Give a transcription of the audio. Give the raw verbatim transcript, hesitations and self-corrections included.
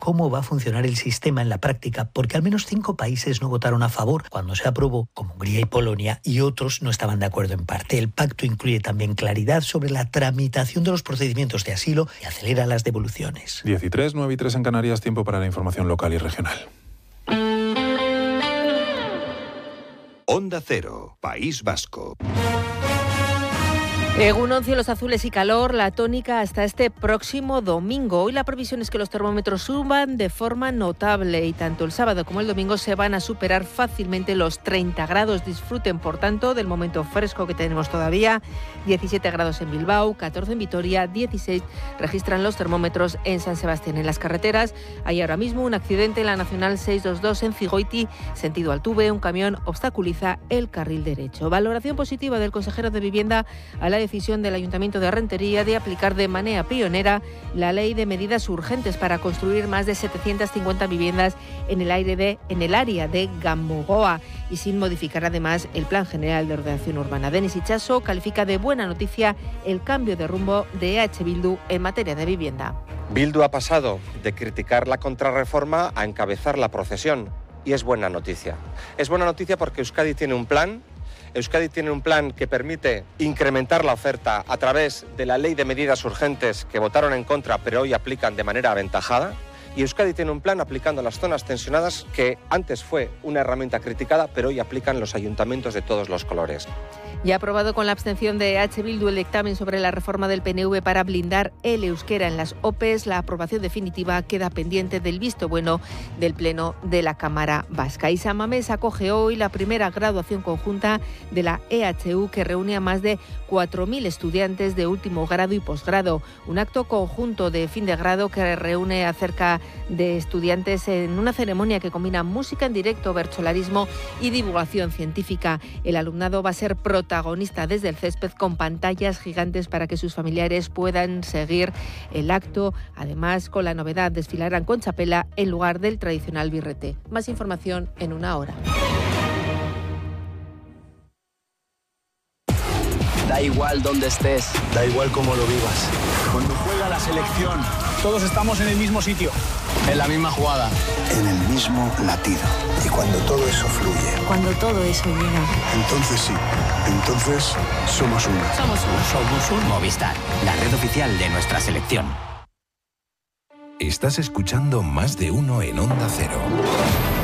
cómo va a funcionar el sistema en la práctica, porque al menos cinco países no votaron a favor cuando se aprobó, como Hungría y Polonia, y otros no estaban de acuerdo en parte. El pacto incluye también claridad sobre la tramitación de los procedimientos de asilo y acelera las devoluciones. diez y tres, nueve y tres en Canarias, tiempo para la información local y regional. Onda Cero, País Vasco. Egunon, cielos azules y calor, la tónica hasta este próximo domingo. Hoy la previsión es que los termómetros suban de forma notable y tanto el sábado como el domingo se van a superar fácilmente los treinta grados. Disfruten, por tanto, del momento fresco que tenemos todavía. diecisiete grados en Bilbao, catorce en Vitoria, dieciséis registran los termómetros en San Sebastián. En las carreteras hay ahora mismo un accidente en la Nacional seiscientos veintidós en Cigoiti, sentido Altuve. Un camión obstaculiza el carril derecho. Valoración positiva del consejero de Vivienda a la decisión del Ayuntamiento de Rentería de aplicar de manera pionera la ley de medidas urgentes para construir más de setecientas cincuenta viviendas en el, aire de, en el área de Gambogoa y sin modificar además el Plan General de Ordenación Urbana. Denis Itxaso califica de buena noticia el cambio de rumbo de E H Bildu en materia de vivienda. Bildu ha pasado de criticar la contrarreforma a encabezar la procesión y es buena noticia. Es buena noticia porque Euskadi tiene un plan Euskadi tiene un plan que permite incrementar la oferta a través de la ley de medidas urgentes que votaron en contra pero hoy aplican de manera aventajada. Y Euskadi tiene un plan aplicando las zonas tensionadas que antes fue una herramienta criticada pero hoy aplican los ayuntamientos de todos los colores. Ya ha aprobado con la abstención de E H Bildu el dictamen sobre la reforma del P N V para blindar el euskera en las O P Es. La aprobación definitiva queda pendiente del visto bueno del Pleno de la Cámara Vasca. Y San Mamés acoge hoy la primera graduación conjunta de la E H U que reúne a más de cuatro mil estudiantes de último grado y posgrado. Un acto conjunto de fin de grado que reúne a cerca de estudiantes en una ceremonia que combina música en directo, bertsolarismo y divulgación científica. El alumnado va a ser protagonista protagonista desde el césped con pantallas gigantes para que sus familiares puedan seguir el acto. Además, con la novedad, desfilarán con chapela en lugar del tradicional birrete. Más información en una hora. Da igual dónde estés, da igual cómo lo vivas. Cuando juega la selección, todos estamos en el mismo sitio, en la misma jugada, en el mismo latido. Y cuando todo eso fluye, cuando todo eso llega, entonces sí, entonces somos uno. Somos uno. Somos un Movistar, la red oficial de nuestra selección. Estás escuchando Más de Uno en Onda Cero.